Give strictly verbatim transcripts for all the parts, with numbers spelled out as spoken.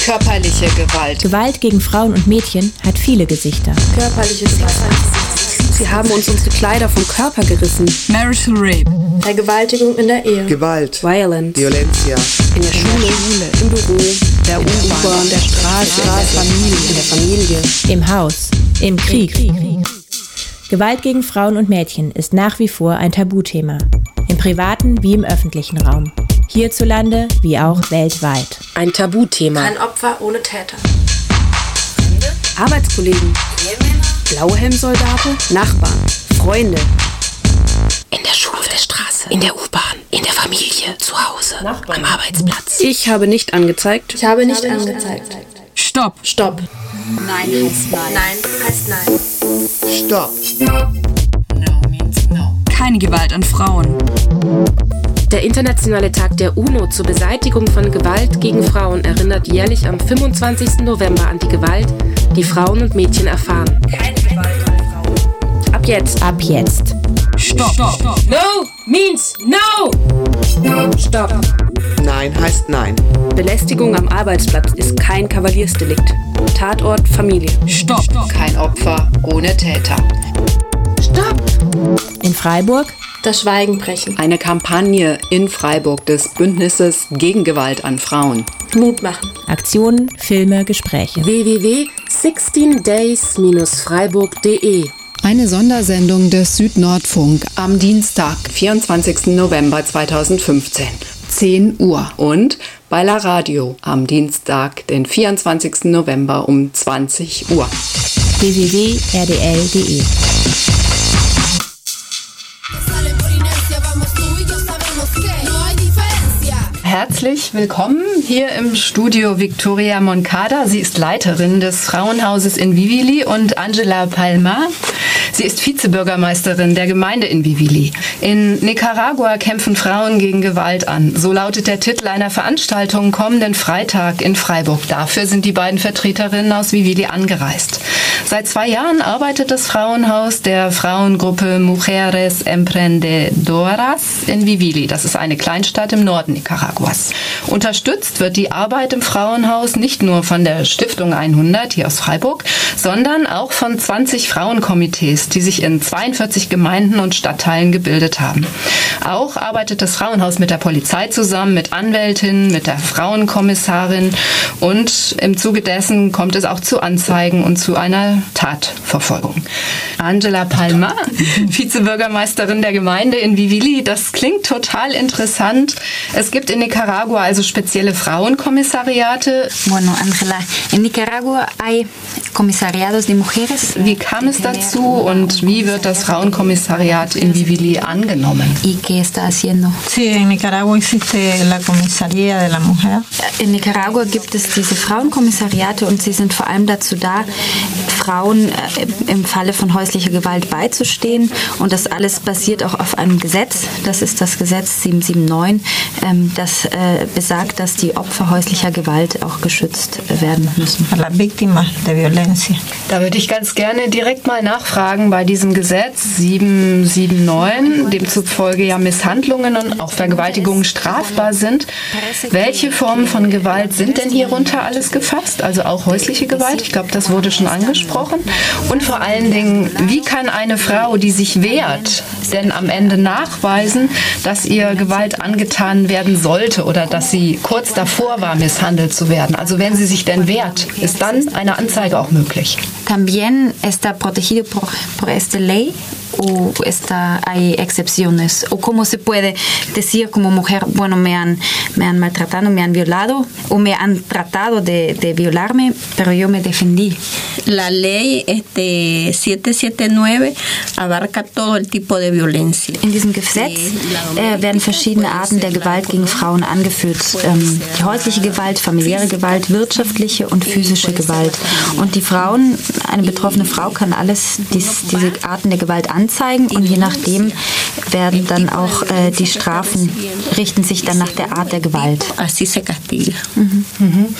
Körperliche Gewalt. Gewalt gegen Frauen und Mädchen hat viele Gesichter. Körperliche Gewalt. Sie haben uns unsere Kleider vom Körper gerissen. Marital Rape. Vergewaltigung in der Ehe. Gewalt. Violence. Violencia. In der Schule, Schule, im Büro, der U-Bahn, der Straße, in der Familie, in der Familie. Im Haus, im Krieg. Krieg. Gewalt gegen Frauen und Mädchen ist nach wie vor ein Tabuthema. Im privaten wie im öffentlichen Raum. Hierzulande wie auch weltweit. Ein Tabuthema. Kein Opfer ohne Täter. Arbeitskollegen. Blauhelmsoldaten. Nachbarn. Freunde. In der Schule, auf der Straße, in der U-Bahn, in der Familie, zu Hause, Nachbarn. Am Arbeitsplatz. Ich habe nicht angezeigt. Ich habe nicht angezeigt. Stopp. Stopp. Nein heißt nein. Nein heißt nein. Stopp. No means no. Keine Gewalt an Frauen. Der Internationale Tag der UNO zur Beseitigung von Gewalt gegen Frauen erinnert jährlich am fünfundzwanzigsten November an die Gewalt, die Frauen und Mädchen erfahren. Keine Gewalt an Frauen. Ab jetzt. Ab jetzt. Stopp. Stopp. No means no! Stopp. Nein heißt nein. Belästigung am Arbeitsplatz ist kein Kavaliersdelikt. Tatort Familie. Stopp. Kein Opfer ohne Täter. Stopp! In Freiburg Das Schweigen brechen. Eine Kampagne in Freiburg des Bündnisses gegen Gewalt an Frauen. Mut machen. Aktionen, Filme, Gespräche. w w w punkt sechzehn days Bindestrich freiburg punkt de Eine Sondersendung des Südnordfunk am Dienstag, vierundzwanzigsten November zweitausendfünfzehn. zehn Uhr. Und bei La Radio am Dienstag, den vierundzwanzigsten November um zwanzig Uhr. w w w punkt r d l punkt d e Herzlich willkommen hier im Studio Victoria Moncada. Sie ist Leiterin des Frauenhauses in Vivili, und Angela Palma. Sie ist Vizebürgermeisterin der Gemeinde in Vivili. In Nicaragua kämpfen Frauen gegen Gewalt an. So lautet der Titel einer Veranstaltung kommenden Freitag in Freiburg. Dafür sind die beiden Vertreterinnen aus Vivili angereist. Seit zwei Jahren arbeitet das Frauenhaus der Frauengruppe Mujeres Emprendedoras in Vivili. Das ist eine Kleinstadt im Norden Nicaraguas. Unterstützt wird die Arbeit im Frauenhaus nicht nur von der Stiftung hundert hier aus Freiburg, sondern auch von zwanzig Frauenkomitees, die sich in zweiundvierzig Gemeinden und Stadtteilen gebildet haben. Auch arbeitet das Frauenhaus mit der Polizei zusammen, mit Anwältinnen, mit der Frauenkommissarin, und im Zuge dessen kommt es auch zu Anzeigen und zu einer Tatverfolgung. Angela Palma, Vizebürgermeisterin der Gemeinde in Vivili, das klingt total interessant. Es gibt in Nicaragua also spezielle Frauenkommissariate. Bueno, Angela, en Nicaragua hay comisariados de mujeres. Wie kam es dazu und wie wird das Frauenkommissariat in Vivili angenommen? ¿Y qué está haciendo? Sí, en Nicaragua existe la comisaría de la mujer. In Nicaragua gibt es diese Frauenkommissariate, und sie sind vor allem dazu da, Frauen im Falle von häuslicher Gewalt beizustehen. Und das alles basiert auch auf einem Gesetz. Das ist das Gesetz sieben sieben neun, das besagt, dass die Opfer häuslicher Gewalt auch geschützt werden müssen. Las víctimas de violencia. Da würde ich ganz gerne direkt mal nachfragen bei diesem Gesetz sieben sieben neun, demzufolge ja Misshandlungen und auch Vergewaltigungen strafbar sind. Welche Formen von Gewalt sind denn hierunter alles gefasst? Also auch häusliche Gewalt? Ich glaube, das wurde schon angesprochen. Und vor allen Dingen, wie kann eine Frau, die sich wehrt, denn am Ende nachweisen, dass ihr Gewalt angetan werden sollte oder dass sie kurz davor war, misshandelt zu werden? Also wenn sie sich denn wehrt, ist dann eine Anzeige auch möglich? También está protegido por, por esta ley. ¿O está, hay excepciones? ¿O cómo se puede decir como mujer, bueno, me han, me han maltratado, me han violado, o me han tratado de, de violarme, pero yo me defendí? La ley este, siete siete nueve abarca todo el tipo de violencia. In diesem Gesetz äh, werden verschiedene Arten der Gewalt gegen Frauen angeführt. Ähm, die häusliche Gewalt, familiäre Gewalt, wirtschaftliche und physische Gewalt. Und die Frauen, eine betroffene Frau kann alles, dies, diese Arten der Gewalt anzeigen. Anzeigen, und je nachdem werden dann auch äh, die Strafen richten sich dann nach der Art der Gewalt. Así se castiga. Mhm. Mhm.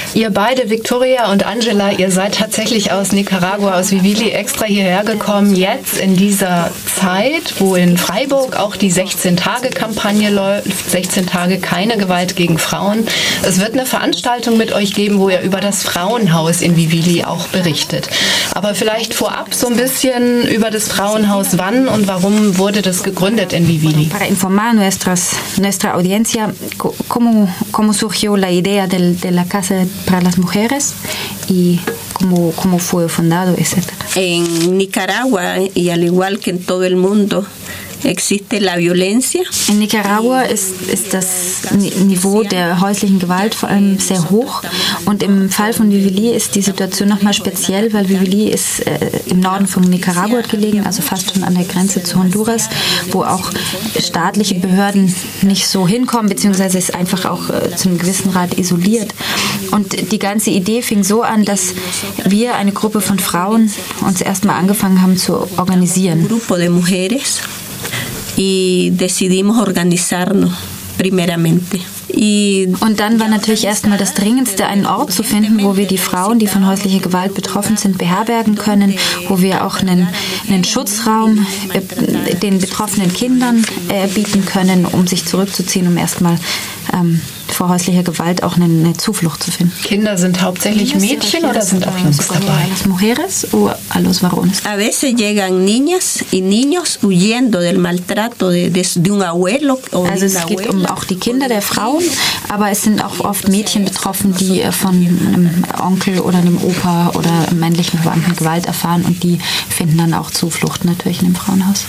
Ihr beide, Victoria und Angela, ihr seid tatsächlich aus Nicaragua, aus Vivili, extra hierher gekommen, jetzt in dieser Zeit, wo in Freiburg auch die sechzehn-Tage-Kampagne läuft, sechzehn Tage keine Gewalt gegen Frauen. Es wird eine Veranstaltung mit euch geben, wo ihr über das Frauenhaus in Vivili auch berichtet. Aber vielleicht vorab so ein bisschen über das Frauenhaus. Wann und warum wurde das gegründet in Vivili? Para informar nuestras, nuestra audiencia, ¿cómo, cómo surgió la idea del, de la Casa para las Mujeres y cómo, cómo fue fundado, etcétera? En Nicaragua, y al igual que en todo el mundo, existe la violencia. In Nicaragua ist, ist das Niveau der häuslichen Gewalt vor allem sehr hoch. Und im Fall von Vivili ist die Situation nochmal speziell, weil Vivili ist äh, im Norden von Nicaragua gelegen, also fast schon an der Grenze zu Honduras, wo auch staatliche Behörden nicht so hinkommen, beziehungsweise ist einfach auch äh, zu einem gewissen Grad isoliert. Und die ganze Idee fing so an, dass wir, eine Gruppe von Frauen, uns erstmal angefangen haben zu organisieren. Grupo de mujeres. Y decidimos organizarnos primeramente. Und dann war natürlich erstmal das Dringendste, einen Ort zu finden, wo wir die Frauen, die von häuslicher Gewalt betroffen sind, beherbergen können, wo wir auch einen, einen Schutzraum äh, den betroffenen Kindern äh, bieten können, um sich zurückzuziehen, um erstmal ähm, vor häuslicher Gewalt auch eine, eine Zuflucht zu finden. Kinder sind hauptsächlich Mädchen oder sind auch Jungs dabei? Las mujeres o a los varones? A veces llegan niñas y niños huyendo del maltrato de, de, de un abuelo. Also es geht um auch die Kinder der Frauen, aber es sind auch oft Mädchen betroffen, die von einem Onkel oder einem Opa oder einem männlichen Verwandten Gewalt erfahren und die finden dann auch Zuflucht natürlich in dem Frauenhaus.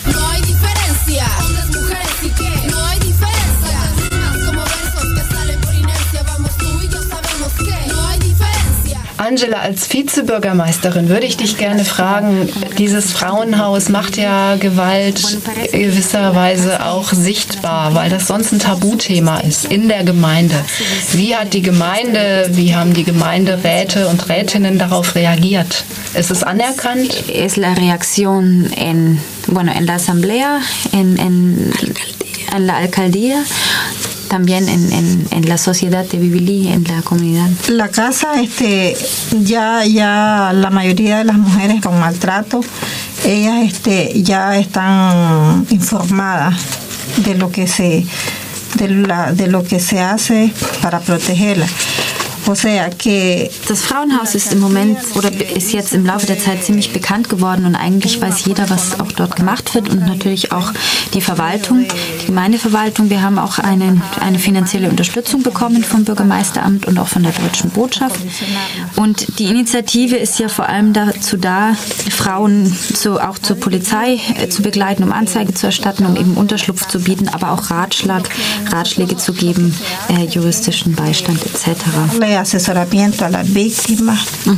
Angela, als Vizebürgermeisterin würde ich dich gerne fragen, dieses Frauenhaus macht ja Gewalt gewisserweise auch sichtbar, weil das sonst ein Tabuthema ist in der Gemeinde. Wie hat die Gemeinde, wie haben die Gemeinderäte und Rätinnen darauf reagiert? Ist es anerkannt? Es la reacción en, bueno, en la asamblea, en, en, en la alcaldía. También en, en, en la sociedad de Vivili, en la comunidad. La casa, este, ya, ya la mayoría de las mujeres con maltrato, ellas este, ya están informadas de lo que se, de, la, de lo que se hace para protegerlas. O sea que das Frauenhaus ist im Moment oder ist jetzt im Laufe der Zeit ziemlich bekannt geworden und eigentlich weiß jeder, was auch dort gemacht wird und natürlich auch die Verwaltung, die Gemeindeverwaltung. Wir haben auch eine, eine finanzielle Unterstützung bekommen vom Bürgermeisteramt und auch von der Deutschen Botschaft. Und die Initiative ist ja vor allem dazu da, Frauen zu, auch zur Polizei äh, zu begleiten, um Anzeige zu erstatten, um eben Unterschlupf zu bieten, aber auch Ratschlag, Ratschläge zu geben, äh, juristischen Beistand et cetera. Asesoramiento a las víctimas, uh-huh.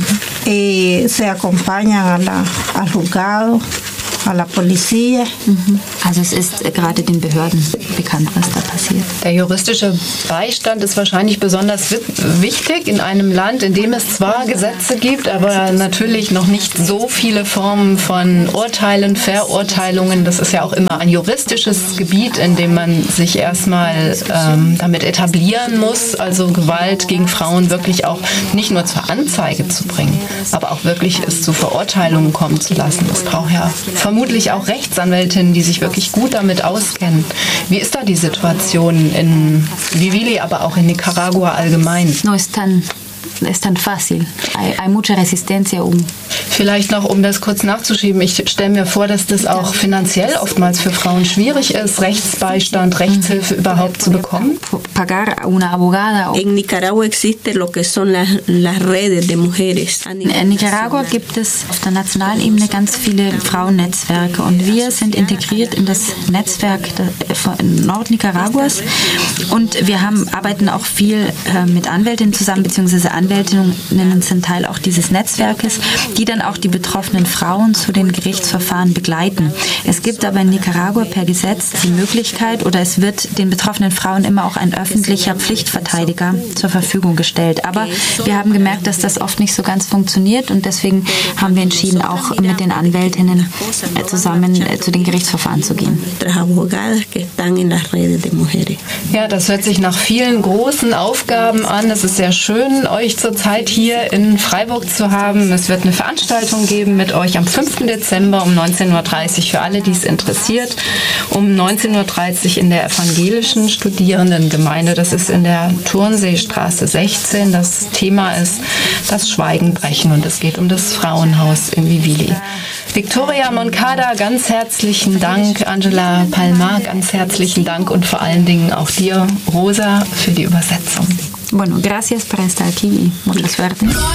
y se acompañan a la, al juzgado, a la policía. Mhm. Also es ist gerade den Behörden bekannt, was da passiert. Der juristische Beistand ist wahrscheinlich besonders wichtig in einem Land, in dem es zwar Gesetze gibt, aber natürlich noch nicht so viele Formen von Urteilen, Verurteilungen. Das ist ja auch immer ein juristisches Gebiet, in dem man sich erstmal ähm, damit etablieren muss, also Gewalt gegen Frauen wirklich auch nicht nur zur Anzeige zu bringen, aber auch wirklich es zu Verurteilungen kommen zu lassen. Das braucht ja vermutlich auch Rechtsanwältinnen, die sich wirklich gut damit auskennen. Wie ist da die Situation in Vivili, aber auch in Nicaragua allgemein? No es tan, es tan fácil. Hay, hay mucha resistencia um. Vielleicht noch, um das kurz nachzuschieben, ich stelle mir vor, dass das auch finanziell oftmals für Frauen schwierig ist, Rechtsbeistand, Rechtshilfe überhaupt zu bekommen. Pagar una abogada. En Nicaragua existe lo que son las, las redes de mujeres. In Nicaragua gibt es auf der nationalen Ebene ganz viele Frauennetzwerke und wir sind integriert in das Netzwerk von Nordnicaraguas und wir haben, arbeiten auch viel mit Anwältinnen zusammen, beziehungsweise Anwältinnen sind Teil auch dieses Netzwerkes, die dann auch die betroffenen Frauen zu den Gerichtsverfahren begleiten. Es gibt aber in Nicaragua per Gesetz die Möglichkeit oder es wird den betroffenen Frauen immer auch ein öffentlicher Pflichtverteidiger zur Verfügung gestellt. Aber wir haben gemerkt, dass das oft nicht so ganz funktioniert und deswegen haben wir entschieden, auch mit den Anwältinnen zusammen zu den Gerichtsverfahren zu gehen. Ja, das hört sich nach vielen großen Aufgaben an. Es ist sehr schön, euch zurzeit hier in Freiburg zu haben. Es wird eine Veranstaltung geben mit euch am fünften Dezember um neunzehn Uhr dreißig für alle, die es interessiert. Um neunzehn Uhr dreißig in der evangelischen Studierendengemeinde. Das ist in der Turnseestraße sechzehn. Das Thema ist das Schweigen brechen und es geht um das Frauenhaus in Vivili. Victoria Moncada, ganz herzlichen Dank. Angela Palma, ganz herzlichen Dank und vor allen Dingen auch dir, Rosa, für die Übersetzung. Bueno, gracias por estar aquí y mucha suerte.